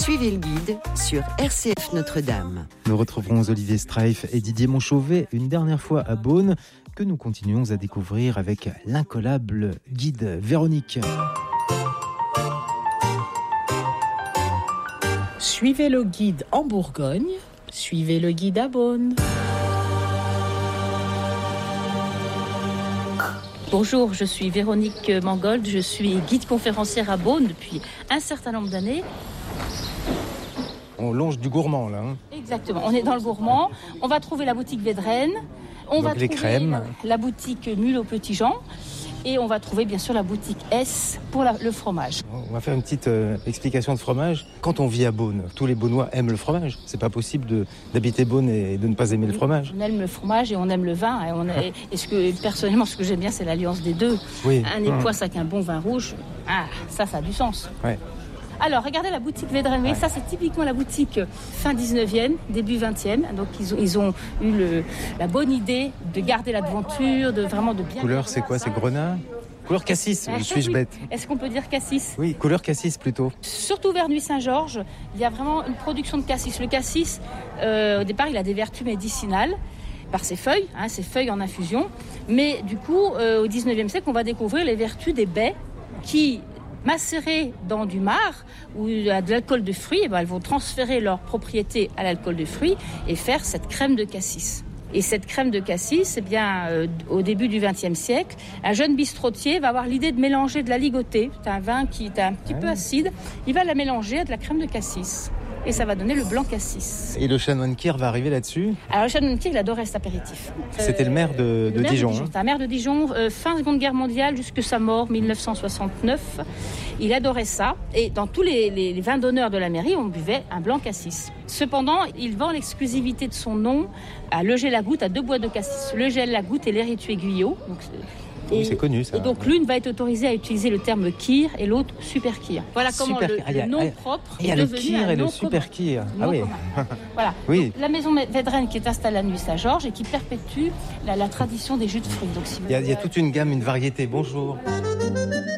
Suivez le guide sur RCF Notre-Dame. Nous retrouverons Olivier Streif et Didier Montchauvet une dernière fois à Beaune, que nous continuons à découvrir avec l'incollable guide Véronique. Suivez le guide en Bourgogne, suivez le guide à Beaune. Bonjour, je suis Véronique Mangold, je suis guide conférencière à Beaune depuis un certain nombre d'années. On longe du gourmand là. Exactement, on est dans le gourmand. On va trouver la boutique Védrenne. On va les trouver crèmes. La boutique Mule au Petit Jean. Et on va trouver bien sûr la boutique S pour le fromage. On va faire une petite explication de fromage. Quand on vit à Beaune, tous les Beaunois aiment le fromage. C'est pas possible d'habiter Beaune et de ne pas aimer le fromage. On aime le fromage et on aime le vin. Personnellement, ce que j'aime bien, c'est l'alliance des deux. Oui. Un époisse avec un bon vin rouge, ça a du sens. Ouais. Alors, regardez la boutique Védrenne. Ouais. Ça, c'est typiquement la boutique fin 19e, début 20e. Donc, ils ont eu la bonne idée de garder la devanture, de bien... Couleur, c'est quoi? C'est grenat? Couleur cassis, suis-je bête? Est-ce qu'on peut dire cassis? Oui, couleur cassis plutôt. Surtout vers Nuit-Saint-Georges, il y a vraiment une production de cassis. Le cassis, au départ, il a des vertus médicinales par ses feuilles en infusion. Mais du coup, au 19e siècle, on va découvrir les vertus des baies qui... macérées dans du marc ou de l'alcool de fruits, elles vont transférer leurs propriétés à l'alcool de fruits et faire cette crème de cassis. Et cette crème de cassis, au début du XXe siècle, un jeune bistrotier va avoir l'idée de mélanger de la ligotée. C'est un vin qui est un petit peu acide. Il va la mélanger à de la crème de cassis. Et ça va donner le blanc cassis. Et le chanoine Kir va arriver là-dessus? Alors le chanoine Kir, il adorait cet apéritif. C'était le maire de Dijon. C'est un maire de Dijon, fin Seconde Guerre mondiale jusqu'à sa mort, 1969. Il adorait ça. Et dans tous les vins d'honneur de la mairie, on buvait un blanc cassis. Cependant, il vend l'exclusivité de son nom à Legel-la-Goutte, à 2 bois de cassis. Legel-la-Goutte et l'Héritier Guyot. Oui, c'est connu ça. Et donc l'une va être autorisée à utiliser le terme Kir et l'autre Super Kir. Voilà comment le nom propre est devenu un nom commun. Il y a le Kir et le Super Kir. Ah oui. Voilà. Oui. Donc, la maison Védrenne qui est installée à Nuit-Saint-Georges et qui perpétue la tradition des jus de fruits. Donc, il y a toute une gamme, une variété. Bonjour.